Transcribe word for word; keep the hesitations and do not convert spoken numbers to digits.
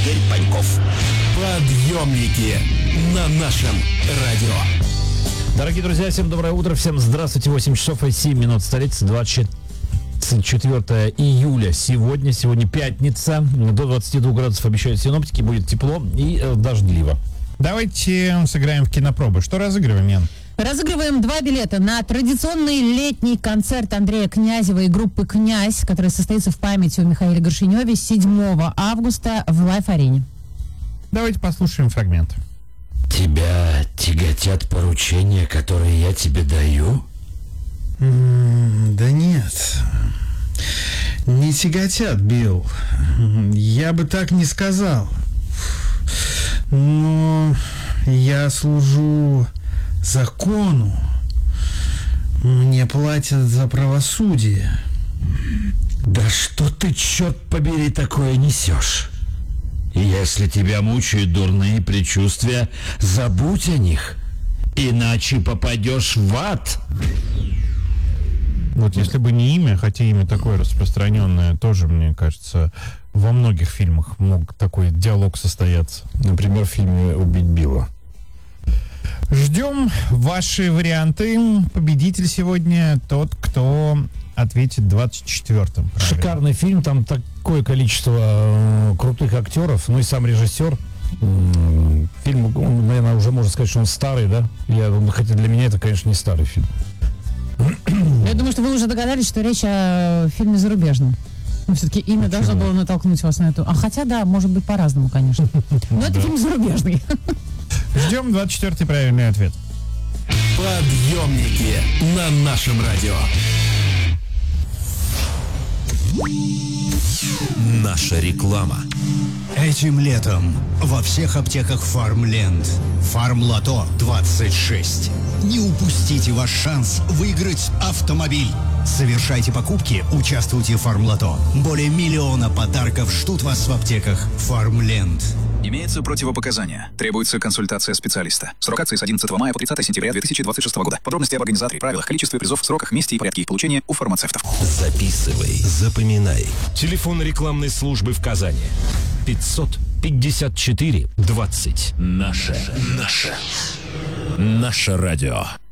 Игорь Паньков. Подъемники на нашем радио. Дорогие друзья, всем доброе утро, всем здравствуйте. восемь часов и семь минут, столица, двадцать четвёртое июля. Сегодня, сегодня пятница, до двадцати двух градусов обещают синоптики, будет тепло и э, дождливо. Давайте сыграем в кинопробы. Что разыгрываем, Ян? Разыгрываем два билета на традиционный летний концерт Андрея Князева и группы «Князь», который состоится в памяти о Михаиле Горшеневе седьмого августа в Лайф-арене. Давайте послушаем фрагмент. Тебя тяготят поручения, которые я тебе даю? Mm, да нет, не тяготят, Билл. Я бы так не сказал. Но я служу закону. Мне платят за правосудие. Да что ты, черт побери, такое несешь? Если тебя мучают дурные предчувствия, забудь о них, иначе попадешь в ад. Вот если бы не имя, хотя имя такое распространенное, тоже, мне кажется, во многих фильмах мог такой диалог состояться. Например, в фильме «Убить Билла». Ждем ваши варианты. Победитель сегодня тот, кто ответит двадцать четвёртым. Шикарный фильм, там такое количество э, крутых актеров, ну и сам режиссер. М-м, фильм, он, наверное, уже можно сказать, что он старый, да? Я, хотя для меня это, конечно, не старый фильм. Я думаю, что вы уже догадались, что речь о фильме зарубежном. Но все-таки имя Почему? должно было натолкнуть вас на эту. А хотя, да, может быть по-разному, конечно. Но это фильм зарубежный. Ждем двадцать четвёртый правильный ответ. Подъемники на нашем радио. Наша реклама. Этим летом во всех аптеках Фармленд. Фармлото двадцать шесть. Не упустите ваш шанс выиграть автомобиль. Совершайте покупки, участвуйте в Фармлото. Более миллиона подарков ждут вас в аптеках Фармленд. Имеются противопоказания. Требуется консультация специалиста. Срок акции с одиннадцатого мая по тридцатое сентября две тысячи двадцать шестого года. Подробности об организаторе, правилах, количестве призов, сроках, месте и порядке их получения у фармацевтов. Записывай, запоминай. Телефон рекламной службы в Казани. пятьсот пятьдесят четыре двадцать. Наше, наше, наше радио.